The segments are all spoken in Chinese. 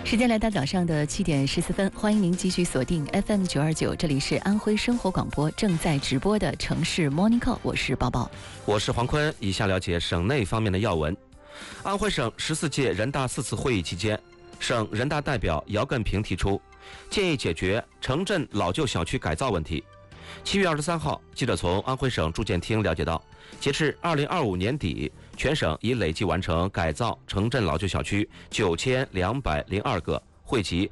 时间来到早上的7点14分，欢迎您继续锁定 FM929，这里是安徽生活广播正在直播的城市 Morning Call， 我是宝宝， 我是黄坤。以下了解省内方面的要闻。安徽省14届人大4次会议期间，省人大代表姚根平提出，建议解决城镇老旧小区改造问题。7月23号，记者从安徽省住建厅了解到，截至2025年底，全省已累计完成改造城镇老旧小区9202个，惠及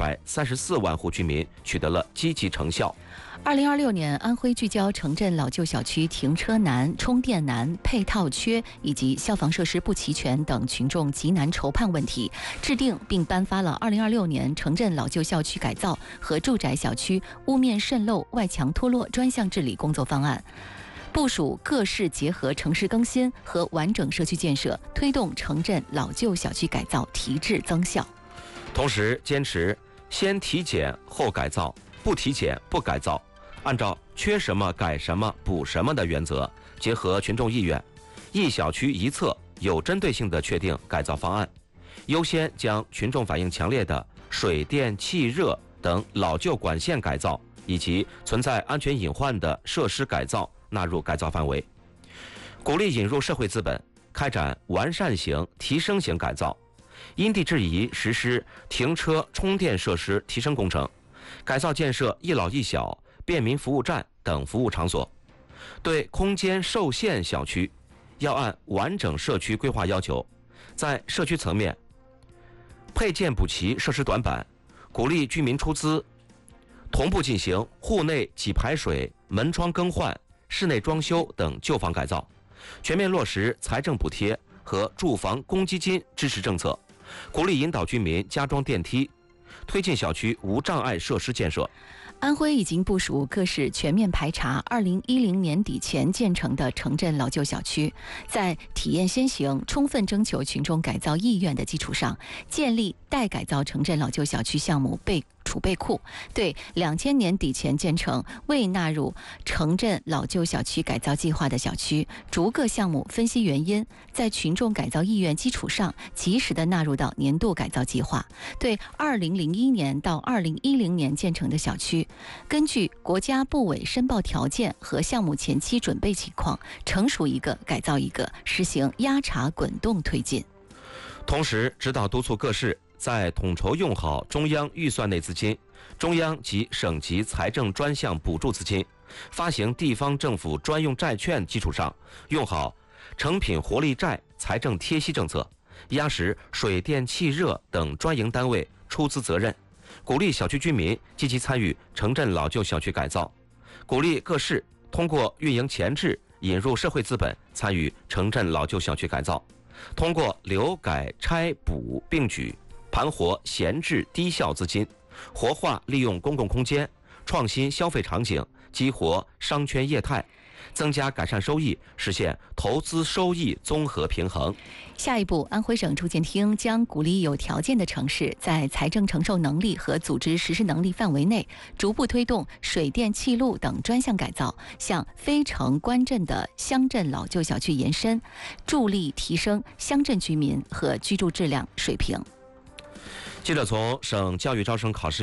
234万户居民，取得了积极成效。 2026年，安徽聚焦城镇老旧小区停车难、充电难、配套缺以及消防设施不齐全等群众急难愁盼问题，制定并颁发了2026年城镇老旧小区改造和住宅小区屋面渗漏、外墙脱落专项治理工作方案，部署各市结合城市更新和完整社区建设，推动城镇老旧小区改造提质增效。 同时坚持先体检后改造，不体检不改造，按照缺什么改什么补什么的原则，结合群众意愿，一小区一策，有针对性地确定改造方案，优先将群众反映强烈的水电气热等老旧管线改造以及存在安全隐患的设施改造纳入改造范围，鼓励引入社会资本，开展完善型、提升型改造，因地制宜实施停车充电设施提升工程，改造建设一老一小、便民服务站等服务场所。对空间受限小区，要按完整社区规划要求，在社区层面配件补齐设施短板，鼓励居民出资，同步进行户内给排水、门窗更换、室内装修等旧房改造，全面落实财政补贴和住房公积金支持政策，鼓励引导居民加装电梯，推进小区无障碍设施建设。 安徽已经部署各市全面排查2010年底前建成的城镇老旧小区，在体验先行、充分征求群众改造意愿的基础上，建立待改造城镇老旧小区项目储备库，对2000年底前建成未纳入城镇老旧小区改造计划的小区，逐个项目分析原因，在群众改造意愿基础上，及时的纳入到年度改造计划。对2001年到2010年建成的小区，根据国家部委申报条件和项目前期准备情况，成熟一个改造一个，实行压查滚动推进。 同时，指导督促各市在统筹用好中央预算内资金、中央及省级财政专项补助资金、发行地方政府专用债券基础上，用好成品活力债财政贴息政策，压实水电气热等专营单位出资责任，鼓励小区居民积极参与城镇老旧小区改造，鼓励各市通过运营前置引入社会资本参与城镇老旧小区改造，通过留改拆补并举盘活闲置低效资金，活化利用公共空间，创新消费场景，激活商圈业态，增加改善收益，实现投资收益综合平衡。 下一步，安徽省住建厅将鼓励有条件的城市在财政承受能力和组织实施能力范围内，逐步推动水电气路等专项改造，向非城关镇的乡镇老旧小区延伸，助力提升乡镇居民和居住质量水平。 记者从省教育招生考试